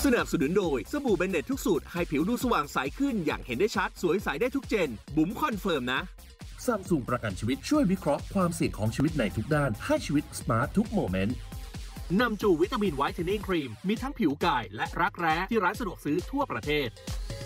สนับสนุนโดยสบู่เบนเน็ตทุกสูตรให้ผิวดูสว่างใสขึ้นอย่างเห็นได้ชัดสวยใสได้ทุกเจนบุ๋มคอนเฟิร์มนะซัมซุงประกันชีวิตช่วยวิเคราะห์ความเสี่ยงของชีวิตในทุกด้านให้ชีวิตสมาร์ททุกโมเมนต์นำจูวิตามินไวท์เทนนิ่งครีมมีทั้งผิวกายและรักแร้ที่ร้านสะดวกซื้อทั่วประเทศ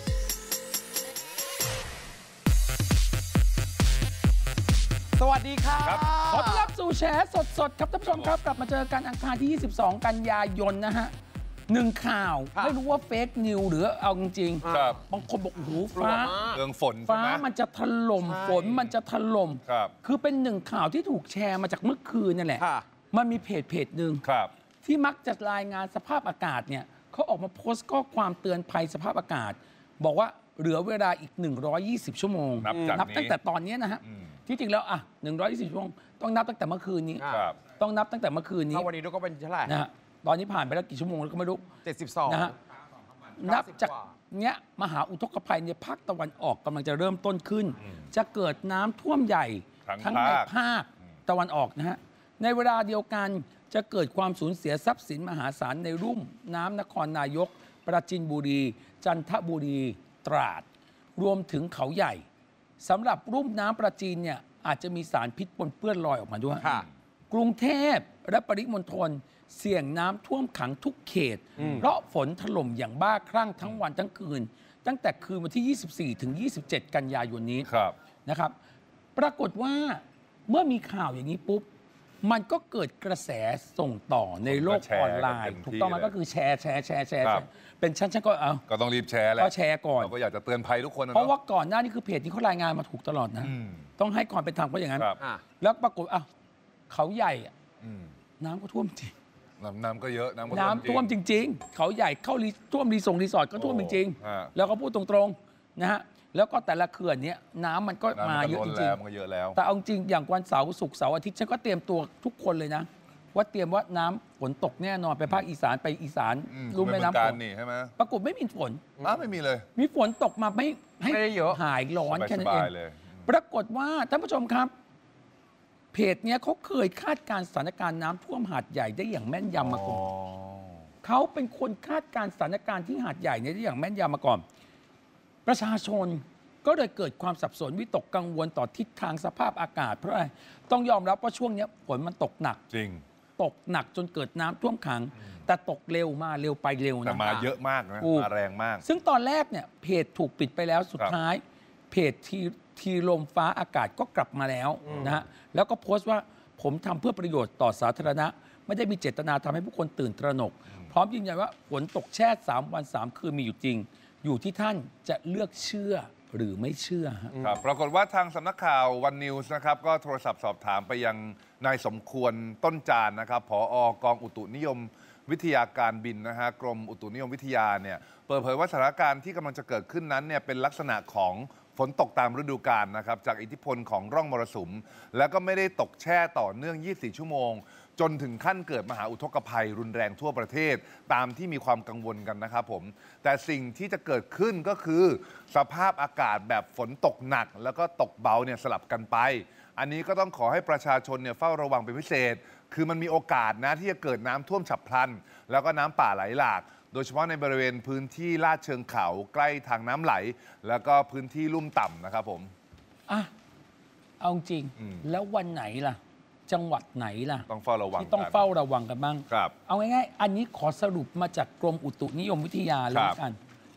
สวัสดีครับขอต้อนรับสู่แฉสดครับท่านผู้ชมครับกลับมาเจอกันอังคารที่ 22 กันยายนนะฮะหนึ่งข่าวไม่รู้ว่าเฟกนิวหรือเอาจริงๆบางคนบอกโอ้โหฟ้าเรื่องฝนฟ้ามันจะถล่มฝนมันจะถล่ม คือเป็นหนึ่งข่าวที่ถูกแชร์มาจากเมื่อคืนนั่นแหละมันมีเพจหนึ่งที่มักจะรายงานสภาพอากาศเนี่ยเขาออกมาโพสต์ข้อความเตือนภัยสภาพอากาศบอกว่าเหลือเวลาอีก120ชั่วโมงนับตั้งแต่ตอนนี้นะฮะที่จริงแล้ว120ชั่วโมงต้องนับตั้งแต่เมื่อคืนนี้ต้องนับตั้งแต่เมื่อคืนนี้วันนี้ก็เป็นเท่าไหร่นะฮะตอนนี้ผ่านไปแล้วกี่ชั่วโมงแล้วก็ไม่รู้ 72 นะฮะนับจากเนี้ยมหาอุทกภัยในภาคตะวันออกกำลังจะเริ่มต้นขึ้นจะเกิดน้ำท่วมใหญ่ทั้งในภาคตะวันออกนะฮะในเวลาเดียวกันจะเกิดความสูญเสียทรัพย์สินมหาศาลในรุ่มน้ำนครนายกปราจีนบุรีจันทบุรีตราดรวมถึงเขาใหญ่สำหรับรุ่มน้ำปราจีนเนี่ยอาจจะมีสารพิษปนเปื้อนลอยออกมาด้วยกรุงเทพและปริมณฑลเสี่ยงน้ำท่วมขังทุกเขตเพราะฝนถล่มอย่างบ้าคลั่งทั้งวันทั้งคืนตั้งแต่คืนวันที่ 24 ถึง 27 กันยายนนี้นะครับปรากฏว่าเมื่อมีข่าวอย่างนี้ปุ๊บมันก็เกิดกระแสส่งต่อในโลกออนไลน์ถูกต้องมันก็คือแชร์เป็นชั้นก็ต้องรีบแชร์แล้วก็แชร์ก่อนเราก็อยากจะเตือนภัยทุกคนเพราะว่าก่อนหน้านี้คือเพจที่เขารายงานมาถูกตลอดนะต้องให้ความเป็นธรรมเพราะอย่างนั้นแล้วปรากฏเขาใหญ่น้ำก็ท่วมจริงน้ำก็เยอะน้ำท่วมจริงๆเขาใหญ่เข้าท่วมรีสอร์ทก็ท่วมจริงๆแล้วก็พูดตรงๆนะฮะแล้วก็แต่ละเขื่อนเนี้ยน้ำมันก็มาเยอะจริงๆแต่เอาจริงอย่างวันเสาร์ศุกร์เสาร์อาทิตย์ฉันก็เตรียมตัวทุกคนเลยนะว่าเตรียมว่าน้ำฝนตกแน่นอนไปภาคอีสานไปอีสานรู้ไหมน้ำฝนใช่ไหมปรากฏไม่มีฝนไม่มีเลยมีฝนตกมาไม่ได้เยอะหายร้อนแค่นั้นเองปรากฏว่าท่านผู้ชมครับเพจเนี้ยเขาเคยคาดการสถานการณ์น้ำท่วมหาดใหญ่ได้อย่างแม่นยำมาก่อนเขาเป็นคนคาดการสถานการณ์ที่หาดใหญ่เนี่ยได้อย่างแม่นยำมาก่อนประชาชนก็เลยเกิดความสับสนวิตกกังวลต่อทิศทางสภาพอากาศเพราะอะไรต้องยอมรับว่าช่วงนี้ฝนมันตกหนักจริงตกหนักจนเกิดน้ำท่วมขังแต่ตกเร็วมาเร็วไปเร็วนะแต่มาเยอะมากนะมาแรงมากซึ่งตอนแรกเนี่ยเพจถูกปิดไปแล้วสุดท้ายเพจทีลมฟ้าอากาศก็กลับมาแล้วนะฮะแล้วก็โพสต์ว่าผมทำเพื่อประโยชน์ต่อสาธารณะไม่ได้มีเจตนาทำให้ผู้คนตื่นตระหนกพร้อมยืนยันว่าฝนตกแช่3 วัน 3 คืนมีอยู่จริงอยู่ที่ท่านจะเลือกเชื่อหรือไม่เชื่อครับปรากฏว่าทางสำนักข่าววันนิวส์นะครับก็โทรศัพท์สอบถามไปยังนายสมควรต้นจานนะครับผอกองอุตุนิยมวิทยาการบินนะฮะกรมอุตุนิยมวิทยาเนี่ยเปิดเผยว่าสถานการณ์ที่กำลังจะเกิดขึ้นนั้นเนี่ยเป็นลักษณะของฝนตกตามฤดูกาลนะครับจากอิทธิพลของร่องมรสุมแล้วก็ไม่ได้ตกแช่ต่อเนื่อง24 ชั่วโมงจนถึงขั้นเกิดมหาอุทกภัยรุนแรงทั่วประเทศตามที่มีความกังวลกันนะครับผมแต่สิ่งที่จะเกิดขึ้นก็คือสภาพอากาศแบบฝนตกหนักแล้วก็ตกเบาเนี่ยสลับกันไปอันนี้ก็ต้องขอให้ประชาชนเนี่ยเฝ้าระวังเป็นพิเศษคือมันมีโอกาสนะที่จะเกิดน้ำท่วมฉับพลันแล้วก็น้ำป่าไหลหลากโดยเฉพาะในบริเวณพื้นที่ลาดเชิงเขาใกล้ทางน้ำไหลแล้วก็พื้นที่ลุ่มต่ำนะครับผมเอาจริงแล้ววันไหนล่ะจังหวัดไหนล่ะต้องเฝ้าระวังที่ต้องเฝ้าระวังกันบ้างครับเอาง่ายๆอันนี้ขอสรุปมาจากกรมอุตุนิยมวิทยาเลยกัน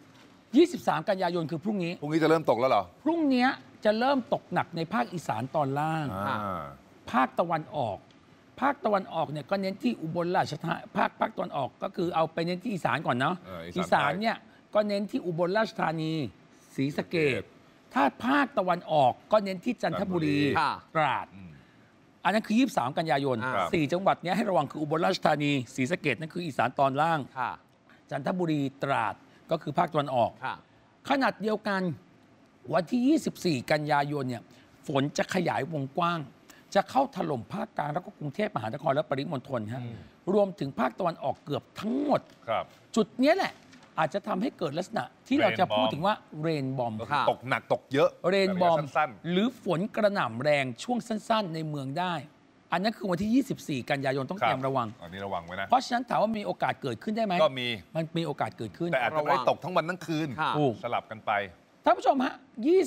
23 กันยายนคือพรุ่งนี้จะเริ่มตกแล้วเหรอพรุ่งนี้จะเริ่มตกหนักในภาคอีสานตอนล่างภาคตะวันออกเนี่ยก็เน้นที่อุบลราชธานีภาคตะวันออกก็คือเอาไปเน้นที่อีสานก่อนเนาะอีสานเนี่ยก็เน้นที่อุบลราชธานีศรีสะเกษถ้าภาคตะวันออกก็เน้นที่จันทบุรีตราดอันนั้นคือ23 กันยายน4 จังหวัดนี้ให้ระวังคืออุบลราชธานีศรีสะเกษนั่นคืออีสานตอนล่างจันทบุรีตราดก็คือภาคตะวันออกขนาดเดียวกันวันที่ 24 กันยายนเนี่ยฝนจะขยายวงกว้างจะเข้าถล่มภาคกลางแล้วก็กรุงเทพมหานครและปริมณฑลฮะรวมถึงภาคตะวันออกเกือบทั้งหมดจุดนี้แหละอาจจะทำให้เกิดลักษณะที่เราจะพูดถึงว่าเรนบอมตกหนักตกเยอะเรนบอมหรือฝนกระหน่ำแรงช่วงสั้นๆในเมืองได้อันนั้นคือวันที่ 24 กันยายนต้องเตรียมระวังอันนี้ระวังไว้นะเพราะฉะนั้นถามว่ามีโอกาสเกิดขึ้นได้ไหมก็มันมีโอกาสเกิดขึ้นแต่อาจจะไม่ได้ตกทั้งวันทั้งคืนถูกสลับกันไปท่านผู้ชมฮะ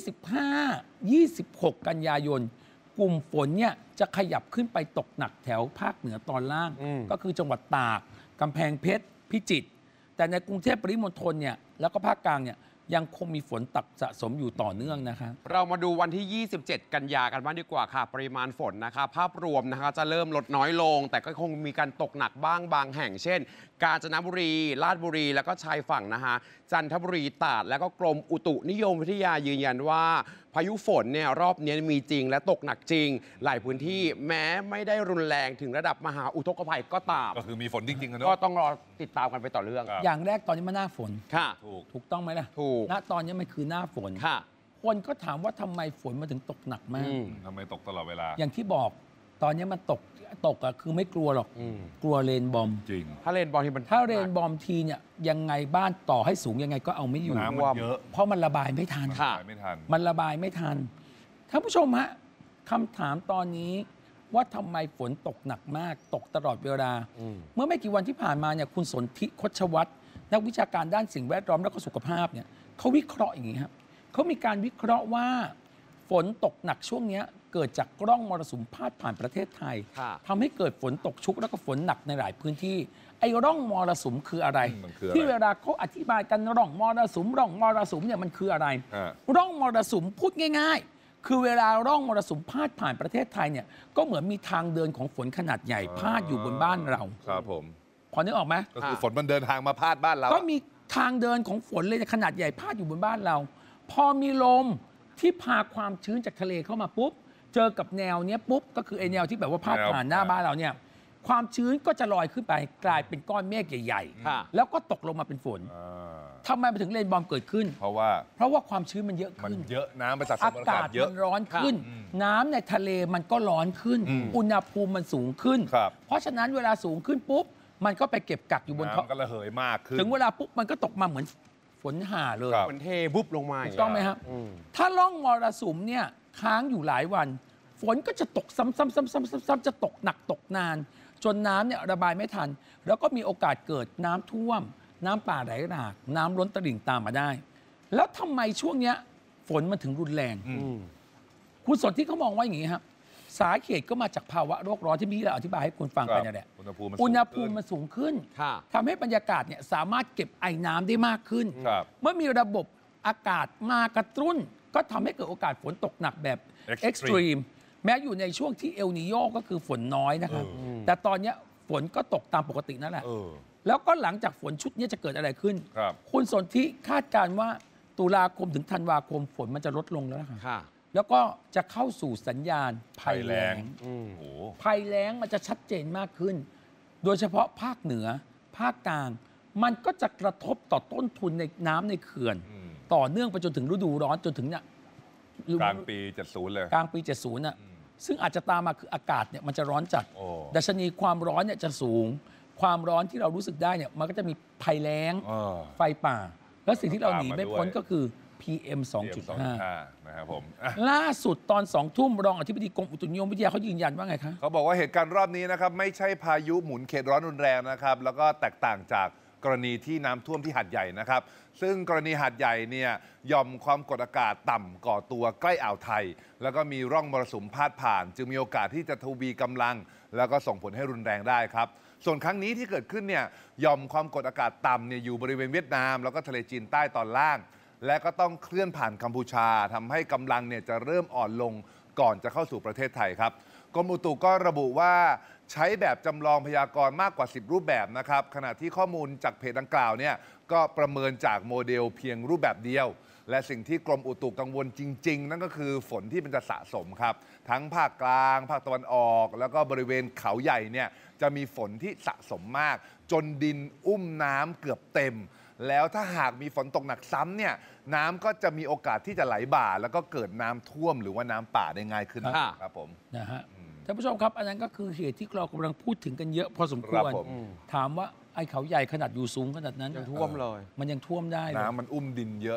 25-26 กันยายนกลุ่มฝนเนี่ยจะขยับขึ้นไปตกหนักแถวภาคเหนือตอนล่าง ก็คือจังหวัดตากกำแพงเพชรพิจิตรแต่ในกรุงเทพปริมณฑลเนี่ยแล้วก็ภาคกลางเนี่ยยังคงมีฝนตกสะสมอยู่ต่อเนื่องนะคะเรามาดูวันที่ 27 กันยากันบ้างดีกว่าค่ะ ปริมาณฝนนะคะภาพรวมนะคะจะเริ่มลดน้อยลง แต่ก็คงมีการตกหนักบ้างบางแห่ง เช่น กาญจนบุรีราชบุรีแล้วก็ชายฝั่งนะคะจันทบุรีตราดแล้วก็กรมอุตุนิยมวิทยายืนยันว่าพายุฝนเนี่ยรอบนี้มีจริงและตกหนักจริงหลายพื้นที่แม้ไม่ได้รุนแรงถึงระดับมหาอุทกภัยก็ตามก็คือมีฝนจริงๆกันเนก็อะต้องรอติดตามกันไปต่อเรื่องครับอย่างแรกตอนนี้มันหน้าฝนค่ะถูกต้องไหมล่ะถูกณตอนนี้มันคือหน้าฝนค่ะคนก็ถามว่าทำไมฝนมันถึงตกหนักมากทำไมตกตลอดเวลาอย่างที่บอกตอนนี้มันตกอะคือไม่กลัวหรอก กลัวเรนบอมจริงถ้าเล่นบอลที่มันถ้าเรนบอมทีเนี่ยยังไงบ้านต่อให้สูงยังไงก็เอาไม่อยู่น้ำมันเยอะเพราะมันระบายไม่ทันค่ะไปไม่ทันมันระบายไม่ทันท่านผู้ชมฮะคำถามตอนนี้ว่าทำไมฝนตกหนักมากตกตลอดเวลา เมื่อไม่กี่วันที่ผ่านมาเนี่ยคุณสนธิคชวัฒน์นักวิชาการด้านสิ่งแวดล้อมและก็สุขภาพเนี่ยเขาวิเคราะห์อย่างนี้ครับเขามีการวิเคราะห์ว่าฝนตกหนักช่วงนี้เกิดจากร่องมรสุมพาดผ่านประเทศไทยค่ะทำให้เกิดฝนตกชุกแล้วก็ฝนหนักในหลายพื้นที่ไอ้ร่องมรสุมคืออะไรมันคืออะไรที่เวลาเขาอธิบายกันร่องมรสุมเนี่ยมันคืออะไรฮะร่องมรสุมพูดง่ายๆ คือเวลาร่องมรสุมพาดผ่านประเทศไทยเนี่ยก็เหมือนมีทางเดินของฝนขนาดใหญ่พาดอยู่บนบ้านเราครับผมพอนึกออกไหมก็คือฝนมันเดินทางมาพาดบ้านเราก็มีทางเดินของฝนเลยขนาดใหญ่พาดอยู่บนบ้านเรา พอมีลมที่พาความชื้นจากทะเลเข้ามาปุ๊บเจอกับแนวเนี้ยปุ๊บก็คือไอแนวที่แบบว่าพาดผ่านหน้าบ้านเราเนี่ยความชื้นก็จะลอยขึ้นไปกลายเป็นก้อนเมฆใหญ่ค่ะๆแล้วก็ตกลงมาเป็นฝนอ่าทำไมมันถึงเรนบอมเกิดขึ้นเพราะว่าเพราะว่าความชื้นมันเยอะมันขึ้นเยอะน้ำไปสะสมอามบนอากากาศศเยอะมันร้อนขึ้น น้ำในทะเลมันก็ร้อนขึ้น อุณหภูมิมันสูงขึ้นครับเพราะฉะนั้นเวลาสูงขึ้นปุ๊บ มันก็ไปเก็บกักอยู่บนท้องน้ำก็ระเหยมากขึ้นถึงเวลาปุ๊บ มันก็ตกมาเหมือนฝนห่าเลยครับเหมือนเทบุบลงมาถูกต้องไหมครับ ถ้าล่องมรสุมเนี่ยค้างอยู่หลายวัน ฝนก็จะตกซ้ำๆๆๆๆจะตกหนักตกนาน จนน้ำเนี่ยระบายไม่ทัน แล้วก็มีโอกาสเกิดน้ำท่วม น้ำป่าไหลหลาก น้ำล้นตลิ่งตามมาได้ แล้วทำไมช่วงเนี้ยฝนมันถึงรุนแรง คุณสนที่เขามองว่าอย่างนี้ครับสาเหตุก็มาจากภาวะโลกร้อนที่พี่เราอธิบายให้คุณฟังไปนั่นแหละอุณหภูมิมันอุณหภูสูงมิขึ้นมันสูงขึ้นค่ะทำให้บรรยากาศเนี่ยสามารถเก็บไอ้น้ำได้มากขึ้นครับเมื่อมีระบบอากาศมากระตุ้น ก็ทำให้เกิดโอกาสฝนตกหนักแบบ Extreme เอ็กซ์ตรีมแม้อยู่ในช่วงที่เอลนิโยก็คือฝนน้อยนะครับ แต่ตอนเนี้ยฝนก็ตกตามปกตินั่นแหละเออแล้วก็หลังจากฝนชุดนี้จะเกิดอะไรขึ้นครับคุณสนธิคาดการณ์ว่าตุลาคมถึงธันวาคมฝนมันจะลดลงแล้วนะครับค่ะแล้วก็จะเข้าสู่สัญญาณภัยแล้งโอ้โหภัยแล้งมันจะชัดเจนมากขึ้น โดยเฉพาะภาคเหนือ ภาคกลาง มันก็จะกระทบต่อต้นทุนในน้ำในเขื่อน ต่อเนื่องไปจนถึงฤดูร้อนจนถึงเนี่ยกลางปี70เลยกลางปี 70น่ะซึ่งอาจจะตามมาคืออากาศเนี่ยมันจะร้อนจัดโอ้ดัชนีความร้อนเนี่ยจะสูง ความร้อนที่เรารู้สึกได้เนี่ยมันก็จะมีภัยแล้งเออไฟป่า แล้วสิ่งที่เราหนีไม่พ้นตามมาด้วยก็คือ PM 2.5 นะครับผมอ่ะล่าสุดตอน2 ทุ่มรองอธิบดีกรมอุตุนิยมวิทยาเขายืนยันว่าไงคะเขาบอกว่าเหตุการณ์รอบนี้นะครับไม่ใช่พายุหมุนเขตร้อนรุนแรงนะครับแล้วก็แตกต่างจากกรณีที่น้ำท่วมที่หาดใหญ่นะครับซึ่งกรณีหาดใหญ่เนี่ยหย่อมความกดอากาศต่ำก่อตัวใกล้อ่าวไทย แล้วก็มีร่องมรสุมพาดผ่าน จึงมีโอกาสที่จะทวีกำลัง แล้วก็ส่งผลให้รุนแรงได้ครับส่วนครั้งนี้ที่เกิดขึ้นเนี่ยหย่อมความกดอากาศต่ำเนี่ยอยู่บริเวณเวียดนาม แล้วก็ทะเลจีนใต้ตอนล่าง และก็ต้องเคลื่อนผ่านกัมพูชาทำให้กำลังเนี่ยจะเริ่มอ่อนลงก่อนจะเข้าสู่ประเทศไทยครับกรมอุตุก็ระบุว่าใช้แบบจำลองพยากรณ์มากกว่า 10 รูปแบบนะครับขณะที่ข้อมูลจากเพจดังกล่าวเนี่ยก็ประเมินจากโมเดลเพียงรูปแบบเดียว และสิ่งที่กรมอุตุกังวลจริง ๆ นั่นก็คือฝนที่มันจะสะสมครับทั้งภาคกลาง ภาคตะวันออก แล้วก็บริเวณเขาใหญ่เนี่ยจะมีฝนที่สะสมมาก จนดินอุ้มน้ำเกือบเต็ม แล้วถ้าหากมีฝนตกหนักซ้ำเนี่ยน้ำก็จะมีโอกาสที่จะไหลบ่า แล้วก็เกิดน้ำท่วมหรือว่าน้ำป่าได้ง่ายขึ้นค่ะครับผมนะฮะท่านผู้ชมครับ อันนั้นก็คือเหตุที่เรากำลังพูดถึงกันเยอะพอสมควรครับผมถามว่าไอ้เขาใหญ่ขนาดอยู่สูงขนาดนั้นยังท่วมเลยมันยังท่วมได้เลยน้ำมันอุ้มดินเยอะแหละ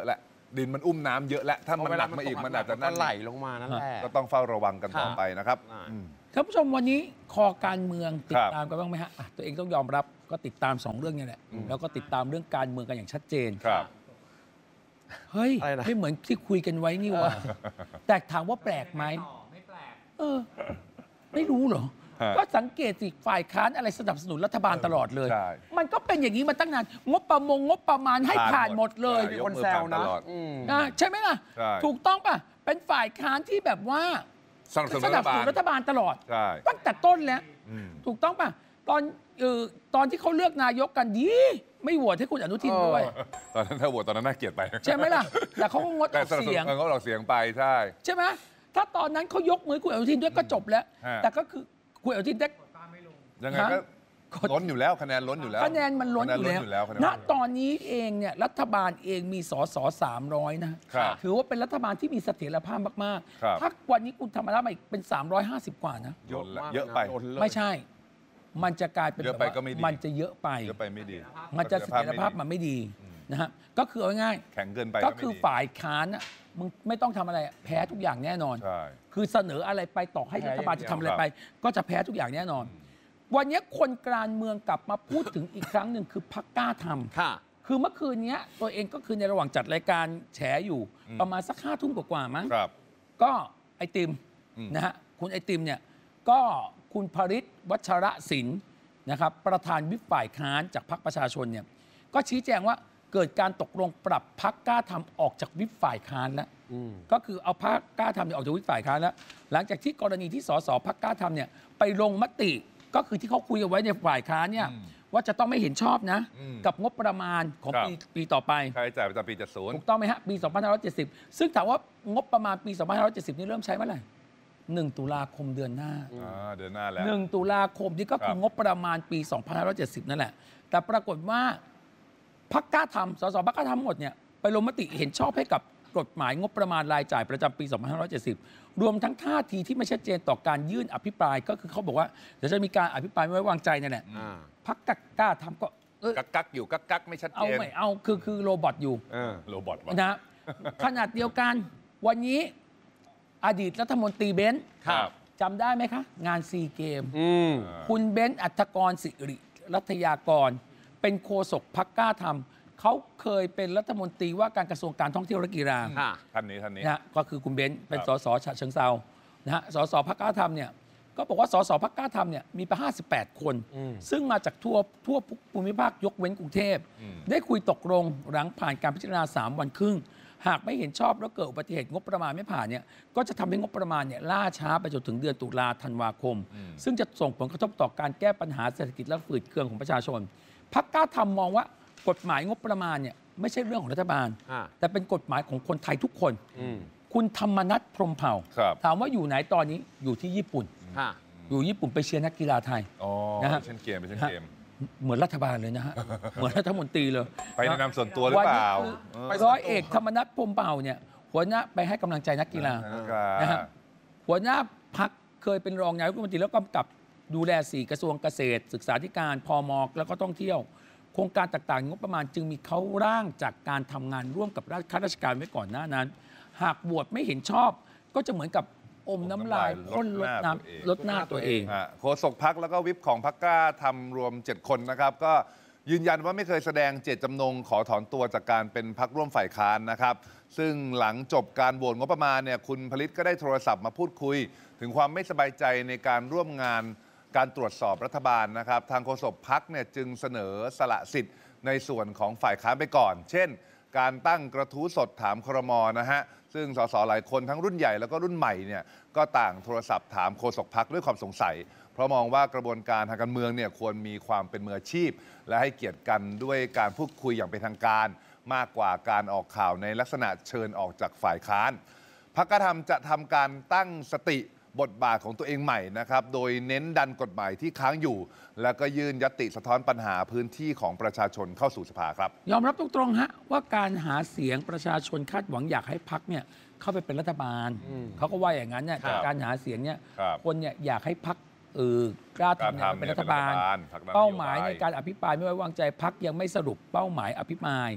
ดินมันอุ้มน้ำเยอะแล้วถ้ามันหนักมาอีกมันอาจจะนั่นไหลลงมานั่นแหละก็ต้องเฝ้าระวังกันต่อไปนะครับอืมท่านผู้ชมวันนี้คอการเมืองติดตามกันบ้างไหมฮะตัวเองต้องยอมรับก็ติดตาม2 เรื่องนี้แหละแล้วก็ติดตามเรื่องการเมืองกันอย่างชัดเจนครับเฮ้ยอะไรนะไม่เหมือนที่คุยกันไว้นี่หว่าแต่ถามว่าแปลกไหมไม่แปลกไม่รู้เหรอ ก็สังเกตสิฝ่ายค้านอะไรสนับสนุนรัฐบาลตลอดเลยใช่มันก็เป็นอย่างนี้มาตั้งนานงบประมาณให้ผ่านหมดเลยมีคนแซวนะใช่ไหมล่ะใช่ถูกต้องป่ะเป็นฝ่ายค้านที่แบบว่าสนับสนุนสรันัฐบสบานุลนรัฐบาลตลอดใช่ตั้งแต่ต้นแล้วอืมถูกต้องป่ะตอนที่เขาเลือกนายกกันดีไม่โหวตให้คุณอนุทินด้วยตอนนั้นถ้าโหวตตอนนั้นน่าเกลียดไปใช่ไหมล่ะแต่เขาก็งดอแต่อกสนับสนุเสียงนก็เราเสียงไปใช่ใช่ไหมถ้าตอนนั้นเขายกมือคุณอนุทินด้วยก็จบแล้วฮะแต่ก็คือคุณอนุทินได้ยังไงก็ล้นอยู่แล้วคะแนนล้นอยู่แล้วคะแนนมันล้นอยู่แล้วคะแนนณล้นตอนนี้เองเนี่ยรัฐบาลเองมีสส300นะครับ ถือว่าเป็นรัฐบาลที่มีเสถียรภาพมากครับๆถ้าวันนี้คุณธรรมนัฐมาอีกเป็น350 กว่านะล้นแล้วเยอะไปไม่ใช่ มันจะกลายเป็นเยอะแบบไปว่าก็ไม่ดีมันจะเยอะไปเยอะไปไม่ดีมันจะเสถียรภาพมันไม่ดีนะฮะก็คือเอาง่ายแข็งเกินไปๆก็ไม่ดีคือฝ่ายค้านน่ะมึงไม่ต้องทำอะไรอะแพ้ทุกอย่างแน่นอนใช่คือเสนออะไรไปต่อให้รัฐบาลจะทำอะไรไป ก็จะแพ้ทุกอย่างแน่นอน วันนี้คนการเมืองกลับมาพูดถึงอีกครั้งหนึ่งคือพรรคกล้าทำค่ะคือเมื่อคืนนี้ตัวเองก็คือในระหว่างจัดรายการแฉอยู่ ประมาณสัก5 ทุ่มกว่าๆมั้งครับก็ไอติมอืมนะฮะคุณไอติมเนี่ยก็คุณภริษวัชระศิลป์นะครับประธานวิปฝ่ายค้านจากพรรคประชาชนเนี่ยก็ชี้แจงว่าเกิดการตกลงปรับพรรคกล้าทำออกจากวิปฝ่ายค้านแล้วก็คือเอาพรรคกล้าทำเนี่ยออกจากวิปฝ่ายค้านแล้วหลังจากที่กรณีที่สสพรรคกล้าทำเนี่ยไปลงมติก็คือที่เขาคุยกันไว้ในฝ่ายค้านเนี่ยว่าจะต้องไม่เห็นชอบนะ กับงบประมาณของปีต่อไปค่าใช้จ่ายประจำปี70 ถูกต้องไหมฮะปี 2570 ซึ่งถามว่างบประมาณปี 2570 นี่เริ่มใช้เมื่อไหร่ 1 ตุลาคมเดือนหน้าเดือนหน้าแล้ว 1 ตุลาคมนี่ก็คืองบประมาณปี 2570 นั่นแหละ แต่ปรากฏว่าพรรคกล้าทำสสพรรคกล้าทำหมดเนี่ยไปลงมติเห็นชอบให้กับกฎหมายงบประมาณรายจ่ายประจำปี 2570 รวมทั้งท่าทีที่ไม่ชัดเจนต่อการยื่นอภิปรายก็คือเขาบอกว่าเดี๋ยวจะมีการอภิปรายไม่ไว้วางใจนั่นแหละพรรคกล้าทำก็กักอยู่กักไม่ชัดเจเอานไม่เอาคือโรบอทอยู่โรบอทวะนะขนาดเดียวกันวันนี้อดีตรัฐมนตรีเบนซ์ครับจำได้ไหมคะ งานซีเกม คุณเบนซ์อัฐกรสิริรัตยากร เป็นโฆษกพรรคกล้าทำเขาเคยเป็นรัฐมนตรีว่าการกระทรวงการท่องเที่ยวและกีฬาท่านนี้นะฮะก็คือคุณเบนซ์เป็นสสฉะเชิงเซานะฮะสสพรรคกล้าทำเนี่ยก็บอกว่าสสพรรคกล้าทำเนี่ยมีไป58 คน ซึ่งมาจากทั่วภูมิภาคยกเว้นกรุงเทพ ได้คุยตกลงหลังผ่านการพิจารณา3 วันครึ่ง หากไม่เห็นชอบแล้วเกิดอุบัติเหตุงบประมาณไม่ผ่านเนี่ยก็จะทำให้งบประมาณเนี่ยล่าช้าไปจนถึงเดือนตุลาธันวาคม ซึ่งจะส่งผลกระทบต่อการแก้ปัญหาเศรษฐกิจและฝืดเคืองของประชาชนพรรคกล้าทำมองว่ากฎหมายงบประมาณเนี่ยไม่ใช่เรื่องของรัฐบาล แต่เป็นกฎหมายของคนไทยทุกคน คุณธรรมนัสพรหมเผ่าครับถามว่าอยู่ไหนตอนนี้อยู่ที่ญี่ปุ่น อยู่ญี่ปุ่นไปเชียร์นักกีฬาไทยอ๋อนะฮะเช่นเกมเกมเหมือนรัฐบาลเลยนะฮะ เหมือนรัฐมนตรีเลยไปแนะนำส่วนตัวหรือเปล่าวันนี้คือร้อยเอกธรรมนัสพรหมเผ่าเนี่ยหัวหน้าไปให้กำลังใจนักกีฬานะฮะหัวหน้าพักเคยเป็นรองนายกรัฐมนตรีแล้วกำกับดูแล4 กระทรวงเกษตร ศึกษาธิการพมแล้วก็ท่องเที่ยวโครงการต่างๆงบประมาณจึงมีเขาร่างจากการทำงานร่วมกับข้าราชการไว้ก่อนหน้านั้น หากโหวตไม่เห็นชอบก็จะเหมือนกับอมน้ำลายพ่นลดหน้าตัวเองโฆษกพักแล้วก็วิปของพักกล้าทำรวม 7 คนนะครับ ก็ยืนยันว่าไม่เคยแสดงเจตจำนงขอถอนตัวจากการเป็นพักร่วมฝ่ายค้านนะครับ ซึ่งหลังจบการโหวตงบประมาณเนี่ยคุณผลิตก็ได้โทรศัพท์มาพูดคุย ถึงความไม่สบายใจในการร่วมงานการตรวจสอบรัฐบาลนะครับ ทางโฆษกพักเนี่ยจึงเสนอสละสิทธิ์ในส่วนของฝ่ายค้านไปก่อน เช่น การตั้งกระทู้สดถามครม.นะฮะ ซึ่งสสหลายคนทั้งรุ่นใหญ่แล้วก็รุ่นใหม่เนี่ยก็ต่างโทรศัพท์ถามโฆษกพักด้วยความสงสัย เพราะมองว่ากระบวนการทางการเมืองเนี่ยควรมีความเป็นมืออาชีพ และให้เกียรติกันด้วยการพูดคุยอย่างเป็นทางการ มากกว่าการออกข่าวในลักษณะเชิญออกจากฝ่ายค้านพรรคกล้าทำจะทำการตั้งสติบทบาทของตัวเองใหม่นะครับโดยเน้นดันกฎหมายที่ค้างอยู่ แล้วก็ยื่นญัตติสะท้อนปัญหาพื้นที่ของประชาชนเข้าสู่สภาครับยอมรับตรงๆฮะว่าการหาเสียงประชาชนคาดหวังอยากให้พรรคเนี่ยเข้าไปเป็นรัฐบาลเขาก็ว่าอย่างนั้นเนี่ยครับการหาเสียงเนี่ยครับคนเนี่ยอยากให้พรรคกล้าทำเนี่ยเป็นรัฐบาลพรรคเป้าหมายนโยบในการอภิปรายไม่ไว้วางใจพรรคยังไม่สรุปเป้าหมายอภิปราย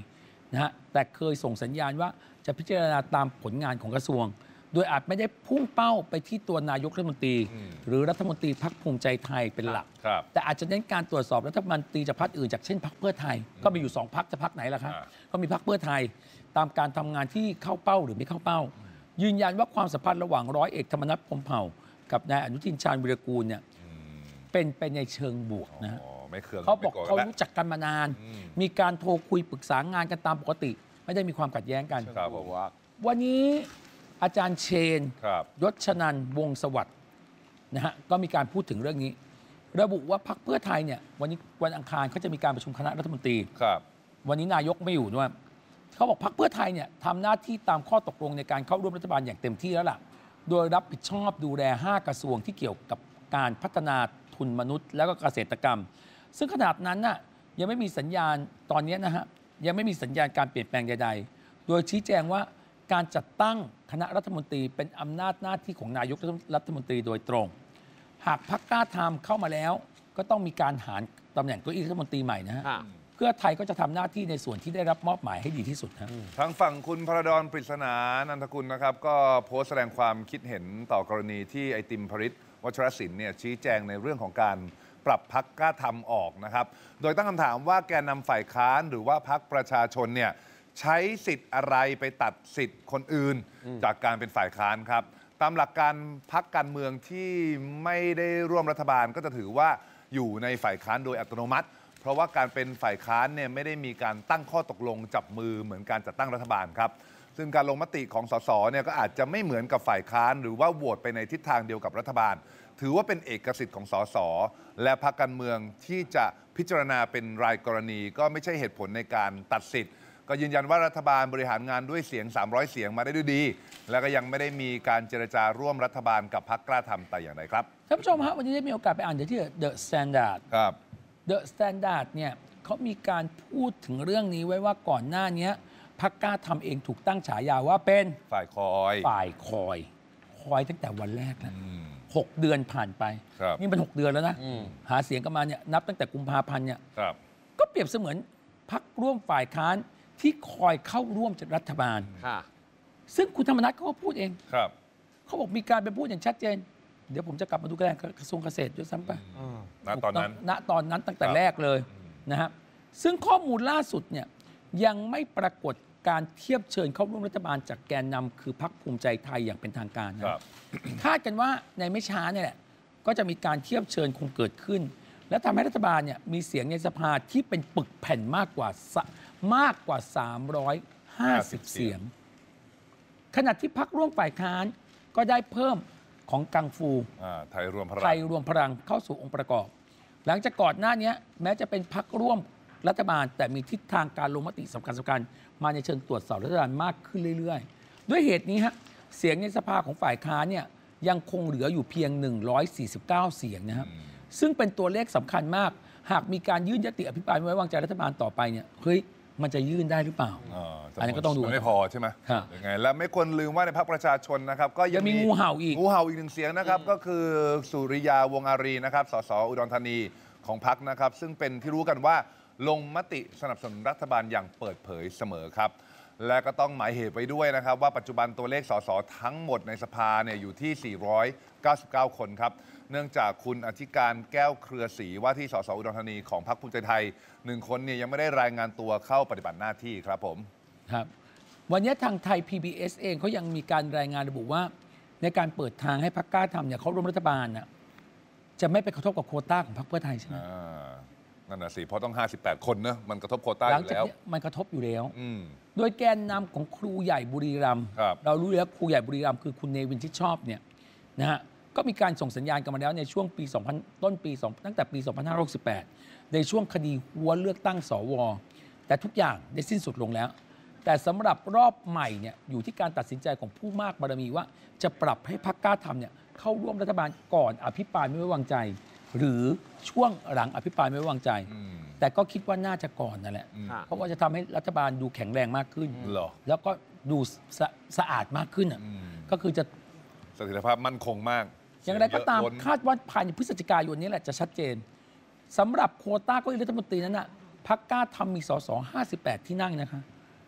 นะฮะแต่เคยส่งสัญญาณว่าจะพิจารณาตามผลงานของกระทรวง โดยอาจไม่ได้พุ่งเป้าไปที่ตัวนายกรัฐมนตรีหรือรัฐมนตรีพรรคภูมิใจไทยเป็นหลักแต่อาจจะเน้นการตรวจสอบรัฐมนตรีจากพรรคอื่นจากเช่นพรรคเพื่อไทยก็มีอยู่2 พรรคจะพรรคไหนล่ะครับก็มีพรรคเพื่อไทยตามการทำงานที่เข้าเป้าหรือไม่เข้าเป้ายืนยันว่าความสัมพันธ์ระหว่างร้อยเอกธรรมนัฐพรหมเผ่ากับนายอนุทินชาญวีรกูลเนี่ยเป็นไปในเชิงบวกนะฮะเขาบอกเขารู้จักกันมานานมีการโทรคุยปรึกษางานกันตามปกติไม่ได้มีความขัดแย้งกันวันนี้อาจารย์เชนยศชนันท์วงศ์สวัสดิ์นะฮะก็มีการพูดถึงเรื่องนี้ระบุว่าพรรคเพื่อไทยเนี่ยวันอังคารเขาจะมีการประชุมคณะรัฐมนตรีวันนี้นายกไม่อยู่ด้วยเขาบอกพรรคเพื่อไทยเนี่ยทำหน้าที่ตามข้อตกลงในการเข้าร่วมรัฐบาลอย่างเต็มที่แล้วล่ะโดยรับผิดชอบดูแล5 กระทรวงที่เกี่ยวกับการพัฒนาทุนมนุษย์และก็เกษตรกรรมซึ่งขนาดนั้นน่ะยังไม่มีสัญญาณตอนนี้นะฮะยังไม่มีสัญญาณการเปลี่ยนแปลงใดๆโดยชี้แจงว่าการจัดตั้งคณะรัฐมนตรีเป็นอำนาจหน้าที่ของนายกรัฐมนตรีโดยตรงหากพรรคกล้าทำเข้ามาแล้วก็ต้องมีการหารตำแหน่งเก้าอี้รัฐมนตรีใหม่นะฮะเพื่อไทยก็จะทำหน้าที่ในส่วนที่ได้รับมอบหมายให้ดีที่สุดครับทางฝั่งคุณพระดอนปริศนานันทกุลนะครับก็โพสต์แสดงความคิดเห็นต่อกรณีที่ไอติมพริตวัชรศิลป์เนี่ยชี้แจงในเรื่องของการปรับพรรคกล้าทำออกนะครับโดยตั้งคำถามว่าแกนนำฝ่ายค้านหรือว่าพรรคประชาชนเนี่ยใช้สิทธิ์อะไรไปตัดสิทธิ์คนอื่นจากการเป็นฝ่ายค้านครับตามหลักการพรรคการเมืองที่ไม่ได้ร่วมรัฐบาลก็จะถือว่าอยู่ในฝ่ายค้านโดยอัตโนมัติเพราะว่าการเป็นฝ่ายค้านเนี่ยไม่ได้มีการตั้งข้อตกลงจับมือเหมือนการจัดตั้งรัฐบาลครับซึ่งการลงมติของสสเนี่ยก็อาจจะไม่เหมือนกับฝ่ายค้านหรือว่าโหวตไปในทิศทางเดียวกับรัฐบาลถือว่าเป็นเอกสิทธิ์ของสสและพรรคการเมืองที่จะพิจารณาเป็นรายกรณีก็ไม่ใช่เหตุผลในการตัดสิทธิ์ก็ยืนยันว่ารัฐบาลบริหารงานด้วยเสียง300 เสียงมาได้ด้วยดีและก็ยังไม่ได้มีการเจรจาร่วมรัฐบาลกับพรรคกล้าทำแต่อย่างใดครับท่านผู้ชมฮะวันนี้ได้มีโอกาสไปอ่านที่ The Standard ครับ The Standard เนี่ยเขามีการพูดถึงเรื่องนี้ไว้ว่าก่อนหน้านี้พรรคกล้าทำเองถูกตั้งฉายาว่าเป็นฝ่ายคอยตั้งแต่วันแรกแล้ว6 เดือนผ่านไปนี่มัน6 เดือนแล้วนะหาเสียงกันมาเนี่ยนับตั้งแต่กุมภาพันธ์เนี่ยก็เปรียบเสมือนพรรคร่วมฝ่ายค้านที่คอยเข้าร่วมจัดรัฐบาลซึ่งคุณธรรมนัฐเขาก็พูดเองเขาบอกมีการไปพูดอย่างชัดเจนเดี๋ยวผมจะกลับมาดูกระทรวงเกษตรด้วยซ้ำไปณตอนนั้นตั้งแต่แรกเลยนะครับซึ่งข้อมูลล่าสุดเนี่ยยังไม่ปรากฏการเทียบเชิญเข้าร่วมรัฐบาลจากแกนนำคือพรรคภูมิใจไทยอย่างเป็นทางการนะคาดกันว่าในไม่ช้าเนี่ยแหละก็จะมีการเทียบเชิญคงเกิดขึ้นและทำให้รัฐบาลเนี่ยมีเสียงในสภาที่เป็นปึกแผ่นมากกว่า350 เสียงขณะที่พรรคร่วมฝ่ายค้านก็ได้เพิ่มของกังฟูไทยรวมพลังเข้าสู่องค์ประกอบหลังจากก่อนหน้านี้แม้จะเป็นพรรคร่วมรัฐบาลแต่มีทิศทางการลงมติสำคัญมาในเชิงตรวจสอบรัฐบาลมากขึ้นเรื่อยๆด้วยเหตุนี้ฮะเสียงในสภาของฝ่ายค้านเนี่ยยังคงเหลืออยู่เพียง149 เสียงนะครับซึ่งเป็นตัวเลขสำคัญมากหากมีการยื่นยติอภิปรายไม่ไว้วางใจรัฐบาลต่อไปเนี่ยเฮ้ยมันจะยื่นได้หรือเปล่าอันนี้ก็ต้องดูไม่พอใช่ไหมยังไงและไม่ควรลืมว่าในพรรคประชาชนนะครับก็ยังมีงูเห่าอีก 1 เสียงนะครับก็คือสุริยาวงศ์อารีนะครับสสอุดรธานีของพรรคนะครับซึ่งเป็นที่รู้กันว่าลงมติสนับสนุนรัฐบาลอย่างเปิดเผยเสมอครับและก็ต้องหมายเหตุไว้ด้วยนะครับว่าปัจจุบันตัวเลขสสทั้งหมดในสภาเนี่ยอยู่ที่499 คนครับเนื่องจากคุณอธิการแก้วเครือศรีว่าที่สสอุดรธานีของพรรคภูมิใจไทย1 คนเนี่ยยังไม่ได้รายงานตัวเข้าปฏิบัติหน้าที่ครับผมครับวันนี้ทางไทย PBS เองเขายังมีการรายงานระบุว่าในการเปิดทางให้พรรคกล้าทำเนี่ยเขาร่วมรัฐบาลน่ะจะไม่ไปกระทบกับโควต้าของพรรคเพื่อไทยใช่ไหมนั่นน่ะสิเพราะต้อง58 คนเนอะมันกระทบโควต้าอยู่แล้วมันกระทบอยู่แล้วโดยแกนนำของครูใหญ่บุรีรัมย์เรารู้แล้วครูใหญ่บุรีรัมย์คือคุณเนวินชิดชอบเนี่ยนะฮะก็มีการส่งสัญญาณกันมาแล้วในช่วงปีตั้งแต่ปี 2568ในช่วงคดีหัวเลือกตั้งสวแต่ทุกอย่างได้สิ้นสุดลงแล้วแต่สำหรับรอบใหม่เนี่ยอยู่ที่การตัดสินใจของผู้มากบารมีว่าจะปรับให้พรรคกล้าทำเนี่ยเข้าร่วมรัฐบาลก่อนอภิปรายไม่ไว้วางใจหรือช่วงหลังอภิปรายไม่ไว้วางใจแต่ก็คิดว่าน่าจะก่อนนั่นแหละเพราะว่าจะทำให้รัฐบาลดูแข็งแรงมากขึ้นแล้วก็ดูสะอาดมากขึ้นก็คือจะเสถียรภาพมั่นคงมากอย่างไรก็ตามคาดว่าภายในพฤศจิกายนนี้แหละจะชัดเจนสำหรับโควต้าเก้าอี้รัฐมนตรีนั้นน่ะพรรคกล้าทำมีสส58 ที่นั่งนะคะ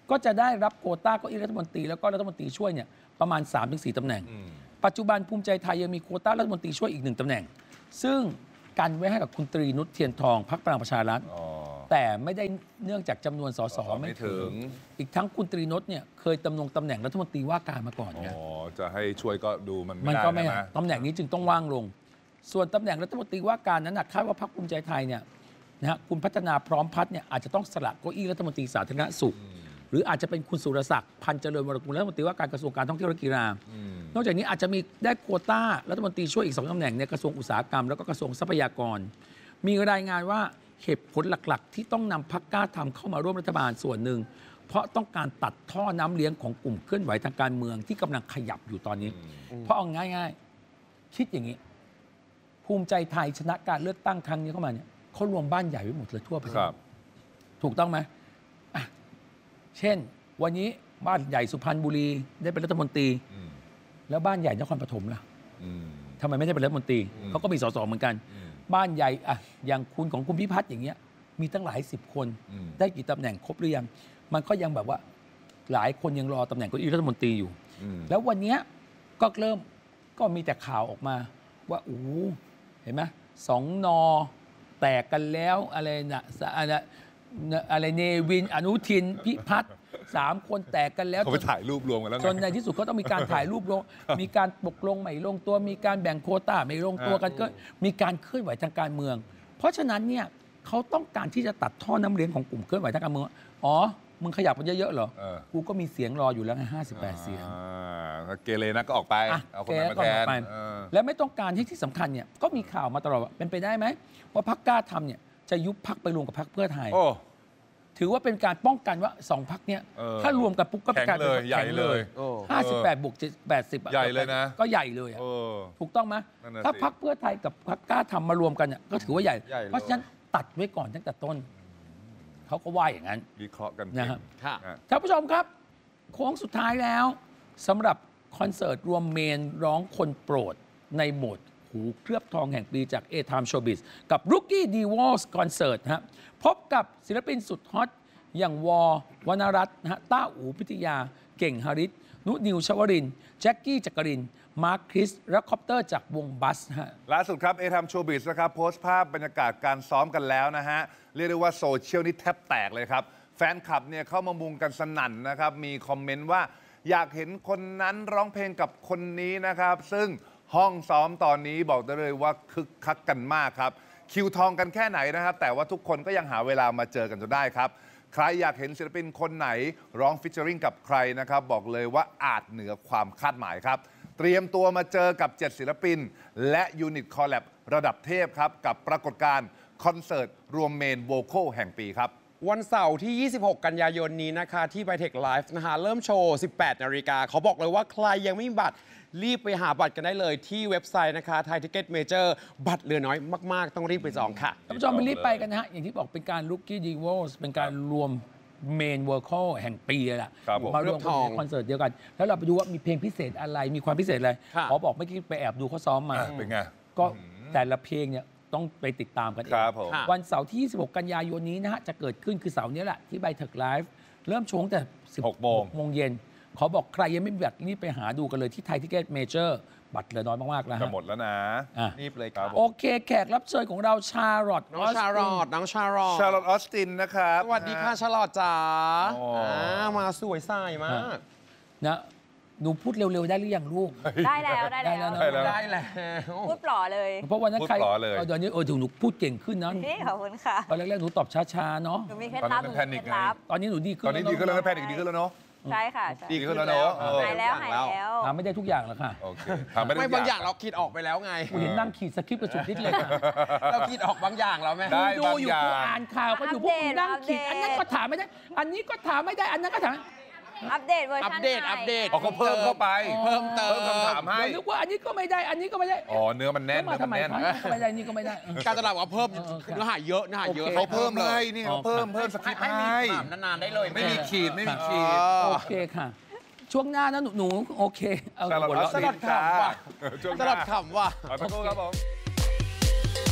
ก็จะได้รับโควต้าเก้าอี้รัฐมนตรีแล้วก็รัฐมนตรีช่วยเนี่ยประมาณ 3-4 ตำแหน่งปัจจุบันภูมิใจไทยยังมีโควต้ารัฐมนตรีช่วยอีก1 ตำแหน่งซึ่งกันไว้ให้กับคุณตรีนุชเทียนทองพรรคพลังประชารัฐแต่ไม่ได้เนื่องจากจำนวนสสไม่ถึงอีกทั้งคุณตรีนุชเนี่ยเคยดำรงตำแหน่งรัฐมนตรีว่าการมาก่อนไงจะให้ช่วยก็ดูมันก็ไม่ตำแหน่งนี้จึงต้องว่างลงส่วนตำแหน่งรัฐมนตรีว่าการนั้นคาดว่าพรรคภูมิใจไทยเนี่ยนะฮะคุณพัฒนาพร้อมพัฒน์เนี่ยอาจจะต้องสละเก้าอี้รัฐมนตรีสาธารณสุขหรืออาจจะเป็นคุณสุรศักดิ์พันเจริญวรกุลรัฐมนตรีว่าการกระทรวงการท่องเที่ยวและกีฬานอกจากนี้อาจจะมีได้โควต้ารัฐมนตรีช่วยอีก2 ตำแหน่งในกระทรวงอุตสาหกรรมแล้วก็กระทรวงทรัพยากรมีรายงานว่าเหตุผลหลักๆที่ต้องนำพรรคกล้าทำเข้ามาร่วมรัฐบาลส่วนหนึ่งเพราะต้องการตัดท่อน้ำเลี้ยงของกลุ่มเคลื่อนไหวทางการเมืองที่กำลังขยับอยู่ตอนนี้เพราะเอาง่ายๆคิดอย่างนี้ภูมิใจไทยชนะการเลือกตั้งครั้งนี้เข้ามาเนี่ยเขารวมบ้านใหญ่ไว้หมดเลยทั่วประเทศถูกต้องไหมเช่นวันนี้บ้านใหญ่สุพรรณบุรีได้เป็นรัฐมนตรีแล้วบ้านใหญ่นครปฐมล่ะทำไมไม่ได้เป็นรัฐมนตรีเขาก็มีส.ส.เหมือนกันบ้านใหญ่อย่างคุณของคุณพิพัฒน์อย่างเงี้ยมีตั้งหลาย10 คนได้กี่ตำแหน่งครบหรือยังมันก็ยังแบบว่าหลายคนยังรอตำแหน่งเก้าอี้รัฐมนตรีอยู่แล้ววันนี้ก็เริ่มก็มีแต่ข่าวออกมาว่าเห็นไหม2 น.แตกกันแล้วอะไรนะอะไรเนวินอนุทินพิพัฒน์3 คนแตกกันแล้วเขาไปถ่ายรูปรวมกันแล้วจนในที่สุดก็ต้องมีการถ่ายรูปลงมีการตกลงไม่ลงตัวมีการแบ่งโควต้าไม่ลงตัวกันก็มีการเคลื่อนไหวทางการเมืองเพราะฉะนั้นเนี่ยเขาต้องการที่จะตัดท่อน้ำเลี้ยงของกลุ่มเคลื่อนไหวทางการเมืองมึงขยับมันเยอะๆเหรอกูก็มีเสียงรออยู่แล้วไง58 เสียงเกเรนะก็ออกไปเอาคนนั้นมาแทนและไม่ต้องการที่สำคัญเนี่ยก็มีข่าวมาตลอดว่าเป็นไปได้ไหมว่าพรรคกล้าทำเนี่ยจะยุบพรรคไปรวมกับพรรคเพื่อไทยถือว่าเป็นการป้องกันว่า2 พรรคเนี้ยถ้ารวมกันปุ๊บก็เป็นการใหญ่เลย 58 บวก 80 ใหญ่เลยนะก็ใหญ่เลยถูกต้องไหมถ้าพรรคเพื่อไทยกับพรรคกล้าทำมารวมกันเนี่ยก็ถือว่าใหญ่เพราะฉะนั้นตัดไว้ก่อนตั้งแต่ต้นเขาก็ว่าอย่างนั้นวิเคราะห์กันนะครับท่านผู้ชมครับโค้งสุดท้ายแล้วสำหรับคอนเสิร์ตรวมเมนร้องคนโปรดในโหมดหูเคลือบทองแห่งปีจาก A-Time Showbiz กับ Rookie Divorce Concert พบกับศิลปินสุดฮอตอย่างวรรณรัตน์ต้าอู๋พิทยาเก่งฮาริสนุนิวชวรินทร์แจ็คกี้จักรินทร์มาร์คคริสและคอปเตอร์จากวงบัสล่าสุดครับ A-Time Showbiz นะครับโพสต์ภาพบรรยากาศการซ้อมกันแล้วนะฮะเรียกได้ว่าโซเชียลนี่แทบแตกเลยครับแฟนคลับเนี่ยเข้ามามุงกันสนั่นนะครับมีคอมเมนต์ว่าอยากเห็นคนนั้นร้องเพลงกับคนนี้นะครับซึ่งห้องซ้อมตอนนี้บอกได้เลยว่าคึกคักกันมากครับคิวทองกันแค่ไหนนะครับแต่ว่าทุกคนก็ยังหาเวลามาเจอกันจนได้ครับใครอยากเห็นศิลปินคนไหนร้องฟิชเจอริงกับใครนะครับบอกเลยว่าอาจเหนือความคาดหมายครับเตรียมตัวมาเจอกับ7 ศิลปินและยูนิตคอลแลบระดับเทพครับกับปรากฏการณ์คอนเสิร์ตรวมเมนโวคอลแห่งปีครับวันเสาร์ที่ 26 กันยายนนี้นะคะที่ไบเทคไลฟ์นะคะเริ่มโชว์ 18 นาฬิกาเขาบอกเลยว่าใครยังไม่มีบัตรรีบไปหาบัตรกันได้เลยที่เว็บไซต์นะคะไทยทิเก็ตเมเจอร์บัตรเหลือน้อยมากๆต้องรีบไปจองค่ะท่านผู้ชมไปรีบไปกันนะฮะอย่างที่บอกเป็นการ Rookie Divorce เป็นการรวมเมนโวคอลแห่งปีเลยล่ะมารวมคอนเสิร์ตเดียวกันแล้วเราไปดูว่ามีเพลงพิเศษอะไรมีความพิเศษอะไรขอบอกเมื่อกี้ไปแอบดูเขาซ้อมมาเป็นไงก็แต่ละเพลงเนี่ยต้องไปติดตามกันเองวันเสาร์ที่ 26 กันยายนนี้นะฮะจะเกิดขึ้นคือเสาร์นี้แหละที่ไบเทคไลฟ์เริ่มโชว์แต่ 16 โมงเย็นขอบอกใครยังไม่มีบัตรรีบไปหาดูกันเลยที่ไทยทิเก็ตเมเจอร์บัตรเหลือน้อยมากๆแล้วจะหมดแล้วนะรีบเลยครับโอเคแขกรับเชิญของเราชาร์ลอตน้องชาร์ลอตออสตินนะครับสวัสดีค่ะชาร์ลอตจ๋ามาสวยใสมากนะหนูพูดเร็วๆได้หรือยังลูกได้แล้วพูดปล่อเลยเพราะวันนั้นใครเดี๋ยวนี้หนูพูดเก่งขึ้นนะนี่ขอบคุณค่ะตอนแรกๆหนูตอบช้าๆเนาะหนูมีเคล็ดลับตอนนี้หนูดีขึ้นตอนนี้ดีขึ้นแล้วแพนิคดีขึ้นแล้วเนาะใช่ค่ะดีขึ้นแล้วเนาะหายแล้วทำไม่ได้ทุกอย่างหรอกค่ะไม่บางอย่างเราคิดออกไปแล้วไงกูเห็นนั่งขีดสคริปต์กระสุนทิศเลยเราคิดออกบางอย่างแล้วไหมดูอยู่กูอ่านข่าวก็อยู่พวกนั่งขีดอันนั้นก็ถามไม่ได้อันนี้ก็ถามไม่ได้อันนั้นก็ถามอัปเดตเวอร์ชันอัปเดตเขาเพิ่มเข้าไปเพิ่มเติมคำถามให้นึกว่าอันนี้ก็ไม่ได้อันนี้ก็ไม่ได้เนื้อมันแน่นทำไมไม่ได้นี่ก็ไม่ได้การตลาดว่าเพิ่มเนื้อหาเยอะเขาเพิ่มเลยนี่เขาเพิ่มสคริปต์ให้นานๆได้เลยไม่มีขีดโอเคค่ะช่วงหน้านะหนูโอเคเอาสลัดขำว่ะสลัดขำว่ะขอบคุณครับผม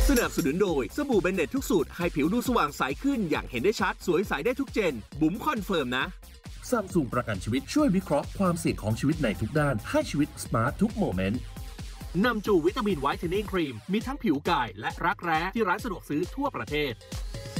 สนับสนุนโดยสบู่เบนเน็ตทุกสูตรให้ผิวดูสว่างใสขึ้นอย่างเห็นได้ชัดสวยใสได้ทุกเจนบุ๋มคอนเฟิร์มนะซัมซุงประกันชีวิตช่วยวิเคราะห์ความเสี่ยงของชีวิตในทุกด้านให้ชีวิตสมาร์ททุกโมเมนต์นำจูวิตามินไวท์เทนนิ่งครีมมีทั้งผิวกายและรักแร้ที่ร้านสะดวกซื้อทั่วประเทศ